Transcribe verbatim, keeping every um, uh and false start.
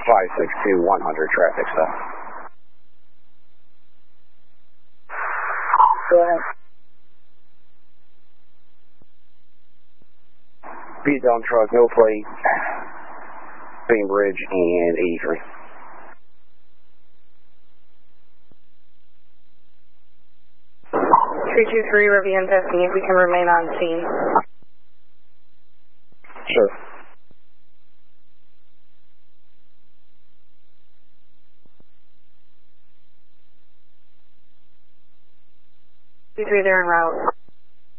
five six two, one hundred, traffic stop. Go ahead. Beat down truck, no plate, Bainbridge and eighty-three. three two three, Rivian testing if we can remain on scene. Sure. two three, they're en route.